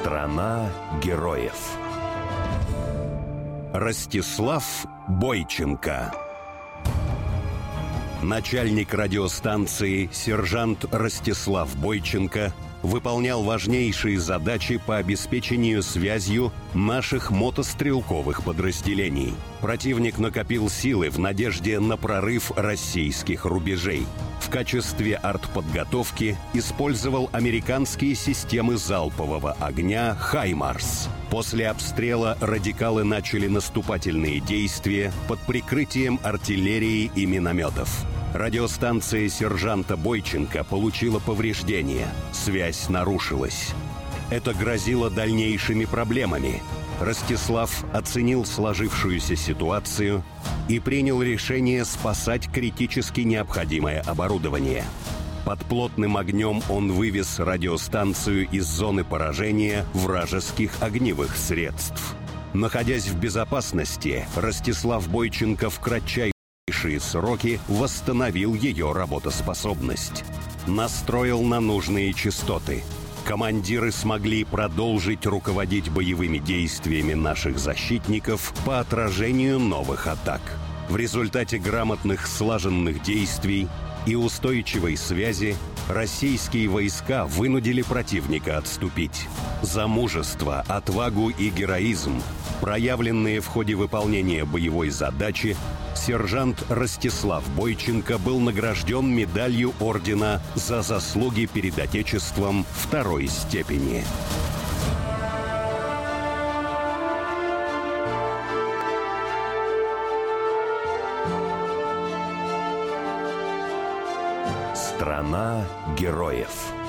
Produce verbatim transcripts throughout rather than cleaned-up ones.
Страна героев. Ростислав Бойченко. Начальник радиостанции сержант Ростислав Бойченко выполнял важнейшие задачи по обеспечению связью наших мотострелковых подразделений. Противник накопил силы в надежде на прорыв российских рубежей. В качестве артподготовки использовал американские системы залпового огня «Хаймарс». После обстрела радикалы начали наступательные действия под прикрытием артиллерии и минометов. Радиостанция сержанта Бойченко получила повреждения, связь нарушилась. Это грозило дальнейшими проблемами. Ростислав оценил сложившуюся ситуацию и принял решение спасать критически необходимое оборудование. Под плотным огнем он вывез радиостанцию из зоны поражения вражеских огневых средств. Находясь в безопасности, Ростислав Бойченко в кратчайшие сроки восстановил ее работоспособность. Настроил на нужные частоты. Командиры смогли продолжить руководить боевыми действиями наших защитников по отражению новых атак. В результате грамотных слаженных действий и устойчивой связи российские войска вынудили противника отступить. За мужество, отвагу и героизм, проявленные в ходе выполнения боевой задачи, сержант Ростислав Бойченко был награжден медалью ордена «За заслуги перед Отечеством» второй степени. Страна героев.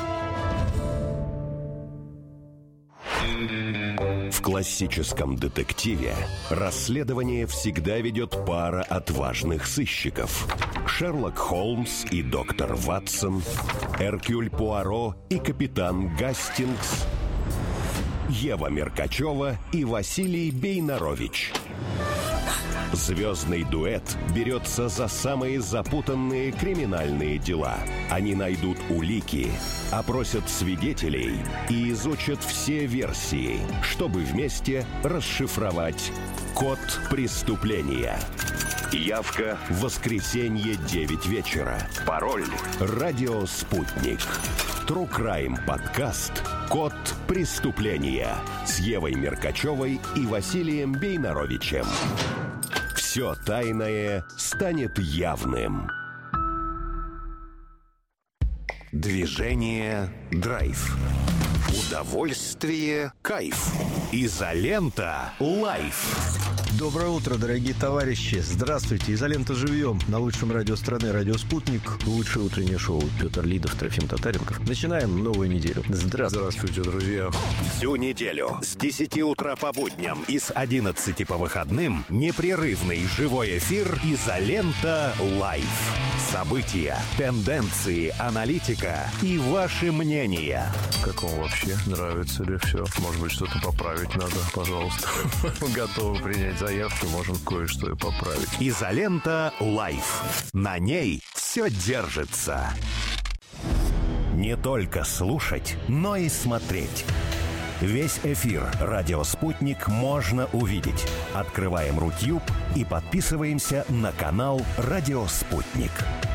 В классическом детективе расследование всегда ведет пара отважных сыщиков. Шерлок Холмс и доктор Ватсон, Эркюль Пуаро и капитан Гастингс, Ева Меркачева и Василий Бейнарович. Звездный дуэт берется за самые запутанные криминальные дела. Они найдут улики, опросят свидетелей и изучат все версии, чтобы вместе расшифровать код преступления. Явка в воскресенье девять вечера. Пароль «Радио Спутник». True Crime подкаст «Код преступления» с Евой Меркачевой и Василием Бейнаровичем. Все тайное станет явным. Движение «Драйв». Удовольствие, кайф. Изолента лайф. Доброе утро, дорогие товарищи. Здравствуйте. Изолента живьем. На лучшем радио страны «Радио Спутник». Лучшее утреннее шоу. Петр Лидов, Трофим Татаренков. Начинаем новую неделю. Здравствуйте. Здравствуйте, друзья. Всю неделю с десяти утра по будням и с одиннадцати по выходным непрерывный живой эфир «Изолента лайф». События, тенденции, аналитика и ваши мнения. Как вам вообще? Нравится ли все? Может быть, что-то поправить надо? Пожалуйста. Готовы принять заявки, можем кое-что и поправить. «Изолента лайф». На ней все держится. Не только слушать, но и смотреть. Весь эфир «Радио Спутник» можно увидеть. Открываем Рутюб и подписываемся на канал «Радио Спутник».